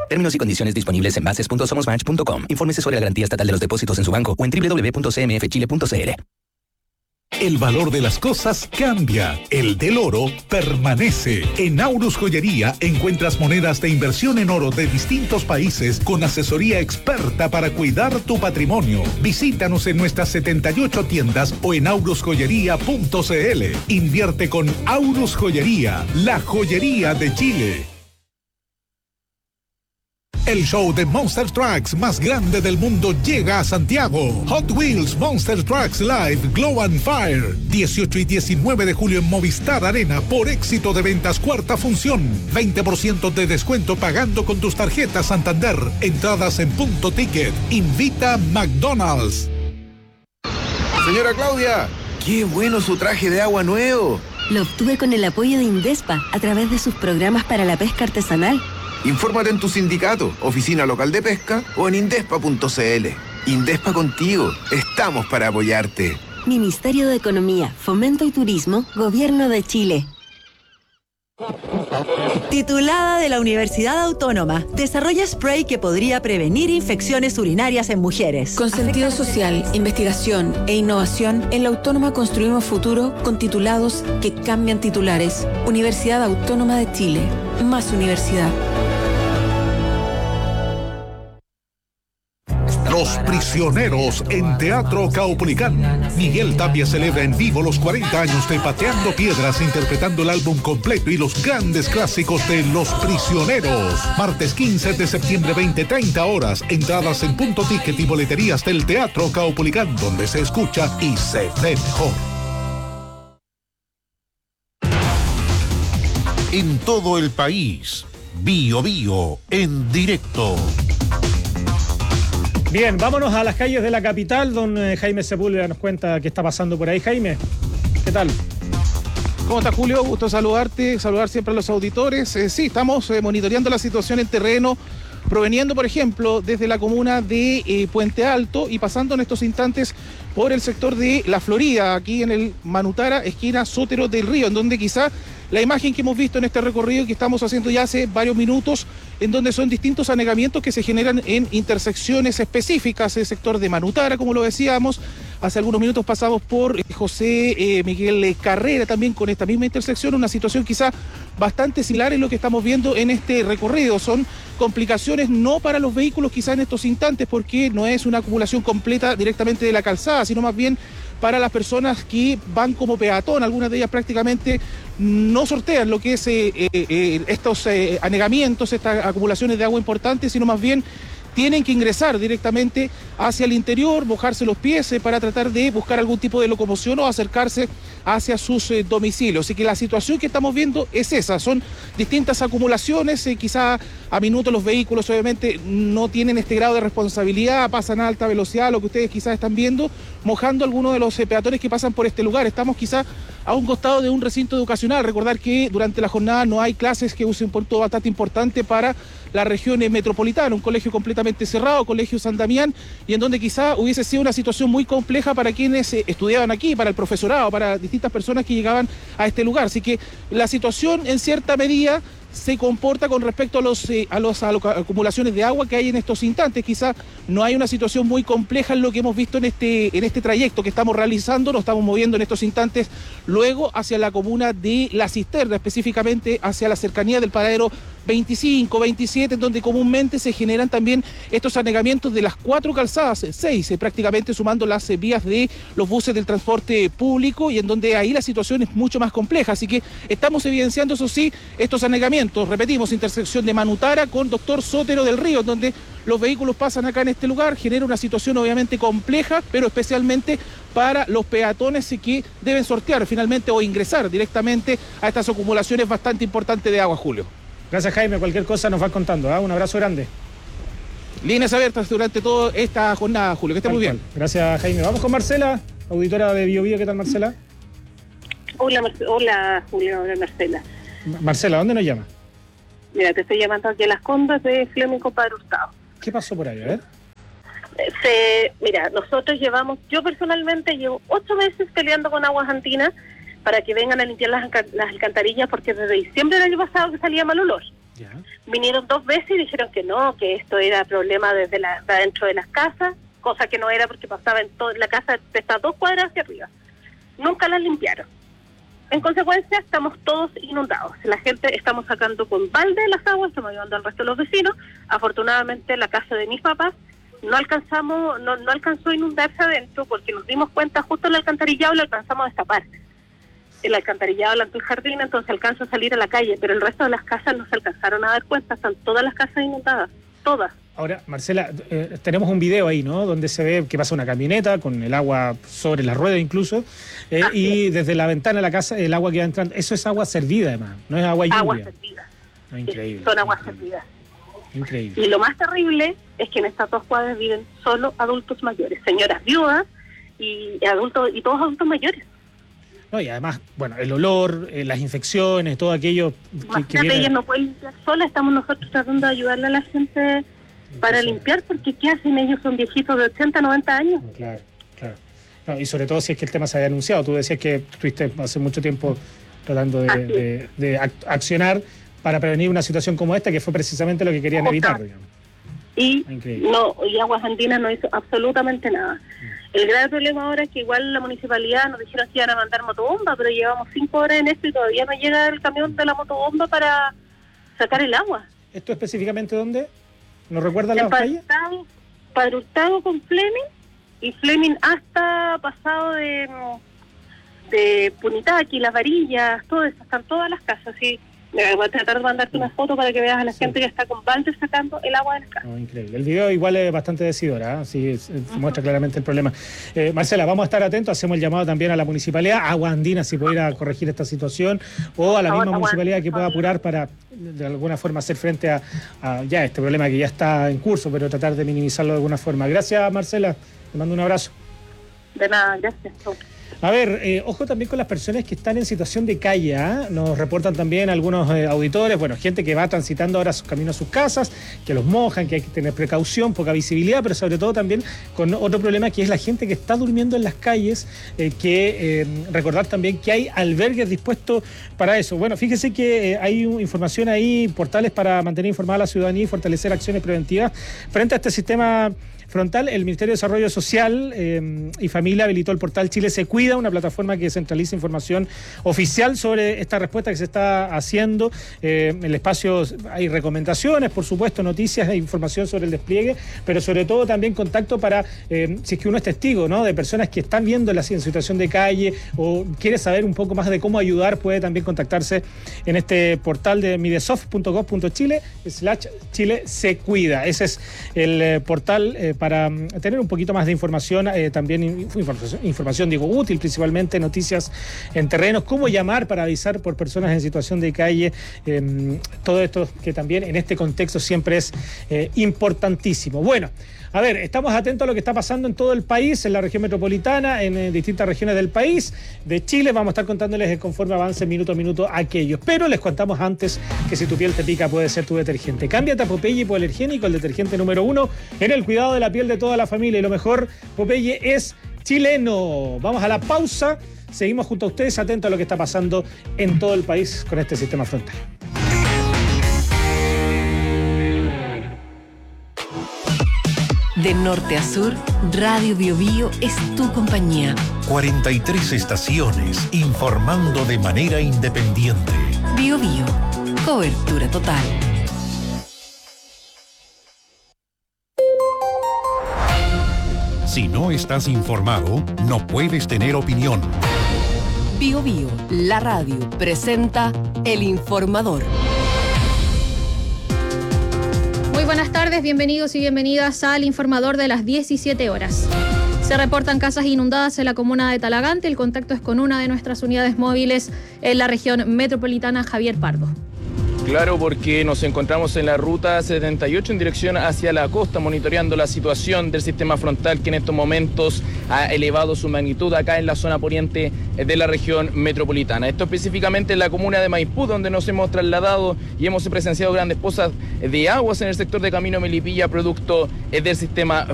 Términos y condiciones disponibles en bases.somosmatch.com. Infórmese sobre la garantía estatal de los depósitos en su banco o en www.cmfchile.cl. El valor de las cosas cambia, el del oro permanece. En Aurus Joyería encuentras monedas de inversión en oro de distintos países con asesoría experta para cuidar tu patrimonio. Visítanos en nuestras 78 tiendas o en aurusjoyería.cl. Invierte con Aurus Joyería, la joyería de Chile. El show de Monster Trucks más grande del mundo llega a Santiago. Hot Wheels Monster Trucks Live Glow and Fire. 18 y 19 de julio en Movistar Arena por éxito de ventas cuarta función. 20% de descuento pagando con tus tarjetas Santander. Entradas en Punto Ticket. Invita McDonald's. Señora Claudia, qué bueno su traje de agua nuevo. Lo obtuve con el apoyo de Indespa a través de sus programas para la pesca artesanal. Infórmate en tu sindicato, oficina local de pesca o en indespa.cl. Indespa contigo, estamos para apoyarte. Ministerio de Economía, Fomento y Turismo, Gobierno de Chile. Titulada de la Universidad Autónoma, desarrolla spray que podría prevenir infecciones urinarias en mujeres. Con sentido social, investigación e innovación, en la Autónoma construimos futuro con titulados que cambian titulares. Universidad Autónoma de Chile. Más universidad. Los Prisioneros en Teatro Caupolicán. Miguel Tapia celebra en vivo los 40 años de Pateando Piedras, interpretando el álbum completo y los grandes clásicos de Los Prisioneros. Martes 15 de septiembre, 20:30 horas. Entradas en Punto Ticket y boleterías del Teatro Caupolicán, donde se escucha y se ve mejor. En todo el país, Bio Bio en directo. Bien, vámonos a las calles de la capital. Don Jaime Sepúlveda nos cuenta qué está pasando por ahí. Jaime, ¿qué tal? ¿Cómo estás, Julio? Gusto saludarte, saludar siempre a los auditores. Sí, estamos monitoreando la situación en terreno, proveniendo, por ejemplo, desde la comuna de Puente Alto y pasando en estos instantes por el sector de La Florida, aquí en el Manutara, esquina Sotero del Río, en donde quizá la imagen que hemos visto en este recorrido que estamos haciendo ya hace varios minutos, en donde son distintos anegamientos que se generan en intersecciones específicas, el sector de Manutara, como lo decíamos. Hace algunos minutos pasamos por José Miguel Carrera también con esta misma intersección, una situación quizá bastante similar en lo que estamos viendo en este recorrido. Son complicaciones no para los vehículos quizá en estos instantes, porque no es una acumulación completa directamente de la calzada, sino más bien para las personas que van como peatón. Algunas de ellas prácticamente no sortean lo que es estos anegamientos, estas acumulaciones de agua importantes, sino más bien tienen que ingresar directamente hacia el interior, mojarse los pies para tratar de buscar algún tipo de locomoción o acercarse hacia sus domicilios. Así que la situación que estamos viendo es esa, son distintas acumulaciones, quizá a minutos los vehículos obviamente no tienen este grado de responsabilidad, pasan a alta velocidad, lo que ustedes quizás están viendo, mojando a algunos de los peatones que pasan por este lugar. Estamos quizá a un costado de un recinto educacional. Recordar que durante la jornada no hay clases, que es un punto bastante importante para la región metropolitana, un colegio completamente cerrado, Colegio San Damián, y en donde quizá hubiese sido una situación muy compleja para quienes estudiaban aquí, para el profesorado, para distintas personas que llegaban a este lugar. Así que la situación en cierta medida se comporta con respecto a las acumulaciones de agua que hay en estos instantes. Quizá no hay una situación muy compleja en lo que hemos visto en este trayecto que estamos realizando. Nos estamos moviendo en estos instantes luego hacia la comuna de La Cisterna, específicamente hacia la cercanía del paradero 25, 27, en donde comúnmente se generan también estos anegamientos de las 4 calzadas, 6 prácticamente, sumando las vías de los buses del transporte público, y en donde ahí la situación es mucho más compleja. Así que estamos evidenciando, eso sí, estos anegamientos. Repetimos, intersección de Manutara con Doctor Sotero del Río, donde los vehículos pasan acá en este lugar, genera una situación obviamente compleja, pero especialmente para los peatones que deben sortear finalmente o ingresar directamente a estas acumulaciones bastante importantes de agua, Julio. Gracias, Jaime. Cualquier cosa nos vas contando. Un abrazo grande. Líneas abiertas durante toda esta jornada, Julio. Que esté muy bien. Gracias, Jaime. Vamos con Marcela, auditora de Bio Bio. ¿Qué tal, Marcela? Hola, Julio. Hola, Marcela. Marcela, ¿dónde nos llama? Mira, te estoy llamando aquí a Las Condas de Flamenco Padre Hurtado. ¿Qué pasó por ahí? A ver. Mira, nosotros yo personalmente llevo 8 meses peleando con Aguas Andinas para que vengan a limpiar las alcantarillas, porque desde diciembre del año pasado que salía mal olor. Ya. Vinieron 2 veces y dijeron que no, que esto era problema desde adentro de las casas, cosa que no era porque pasaba en toda la casa de estas 2 cuadras hacia arriba. Nunca las limpiaron. En consecuencia, estamos todos inundados. La gente estamos sacando con balde las aguas, estamos ayudando al resto de los vecinos. Afortunadamente, la casa de mis papás no alcanzó a inundarse adentro porque nos dimos cuenta justo en el alcantarillado lo alcanzamos a destapar. El alcantarillado delante del jardín, entonces alcanza a salir a la calle, pero el resto de las casas no se alcanzaron a dar cuenta, están todas las casas inundadas, todas. Ahora, Marcela, tenemos un video ahí, ¿no? Donde se ve que pasa una camioneta con el agua sobre la rueda incluso, y desde la ventana de la casa el agua que va entrando. Eso es agua servida, además, no es agua lluvia. Agua servida. No, increíble. Son aguas servidas. Increíble. Y lo más terrible es que en estas 2 cuadras viven solo adultos mayores, señoras viudas y adultos, y todos adultos mayores. No, y además, bueno, el olor, las infecciones, todo aquello que viene... Ellas no pueden limpiar solas, estamos nosotros tratando de ayudarle a la gente para limpiar, porque ¿qué hacen? Ellos son viejitos de 80, 90 años. Claro, claro. No, y sobre todo si es que el tema se había anunciado. Tú decías que estuviste hace mucho tiempo tratando de accionar para prevenir una situación como esta, que fue precisamente lo que querían evitar, digamos. Y Aguas Andinas no hizo absolutamente nada. El grave problema ahora es que igual la municipalidad nos dijeron que iban a mandar motobomba, pero llevamos 5 horas en esto y todavía no llega el camión de la motobomba para sacar el agua. ¿Esto específicamente dónde? ¿Nos recuerda la calle? Padre Hurtado con Fleming, y Fleming hasta pasado de Punitaqui, Las Varillas, todo eso, están todas las casas, sí. Voy a tratar de mandarte una foto para que veas a la gente que está con balde sacando el agua de las casas. Increíble. El video igual es bastante decidor, sí, muestra claramente el problema. Marcela, vamos a estar atentos, hacemos el llamado también a la municipalidad, Aguas Andinas, si pudiera corregir esta situación, o a la misma municipalidad que pueda apurar para de alguna forma hacer frente a ya este problema que ya está en curso, pero tratar de minimizarlo de alguna forma. Gracias, Marcela, te mando un abrazo. De nada, gracias. A ver, ojo también con las personas que están en situación de calle, Nos reportan también algunos auditores, bueno, gente que va transitando ahora sus caminos a sus casas, que los mojan, que hay que tener precaución, poca visibilidad, pero sobre todo también con otro problema que es la gente que está durmiendo en las calles, recordar también que hay albergues dispuestos para eso. Bueno, fíjese que hay información ahí, portales para mantener informada a la ciudadanía y fortalecer acciones preventivas frente a este sistema frontal. El Ministerio de Desarrollo Social y Familia habilitó el portal Chile Se Cuida, una plataforma que centraliza información oficial sobre esta respuesta que se está haciendo. En el espacio hay recomendaciones, por supuesto, noticias e información sobre el despliegue, pero sobre todo también contacto para, si es que uno es testigo, ¿no?, de personas que están viendo en situación de calle o quiere saber un poco más de cómo ayudar, puede también contactarse en este portal de midesof.gov.chile/Chile Se Cuida. Ese es el portal para tener un poquito más de información, también información digo útil, principalmente noticias en terrenos, cómo llamar para avisar por personas en situación de calle, todo esto que también en este contexto siempre es importantísimo. Bueno, a ver, estamos atentos a lo que está pasando en todo el país, en la región metropolitana, en distintas regiones del país, de Chile. Vamos a estar contándoles conforme avance minuto a minuto aquellos. Pero les contamos antes que si tu piel te pica puede ser tu detergente. Cámbiate a Popeye Hipoalergénico, el detergente número 1 en el cuidado de la piel de toda la familia. Y lo mejor, Popeye es chileno. Vamos a la pausa. Seguimos junto a ustedes, atentos a lo que está pasando en todo el país con este sistema frontal. De norte a sur, Radio Bio Bio es tu compañía. 43 estaciones informando de manera independiente. Bio Bio, cobertura total. Si no estás informado, no puedes tener opinión. Bio Bio, la radio, presenta El Informador. Muy buenas tardes, bienvenidos y bienvenidas al Informador de las 17 horas. Se reportan casas inundadas en la comuna de Talagante. El contacto es con una de nuestras unidades móviles en la región metropolitana, Javier Pardo. Claro, porque nos encontramos en la ruta 78 en dirección hacia la costa, monitoreando la situación del sistema frontal que en estos momentos ha elevado su magnitud acá en la zona poniente de la región metropolitana. Esto específicamente en la comuna de Maipú, donde nos hemos trasladado y hemos presenciado grandes pozas de aguas en el sector de Camino Melipilla, producto del sistema